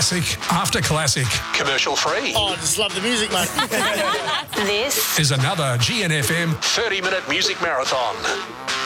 Classic after classic. Commercial free. Oh, I just love the music, mate. This is another GNFM 30-minute music marathon.